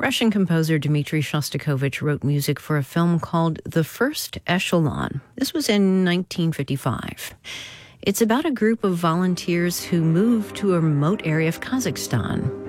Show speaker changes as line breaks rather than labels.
Russian composer Dmitri Shostakovich wrote music for a film called The First Echelon. This was in 1955. It's about a group of volunteers who moved to a remote area of Kazakhstan.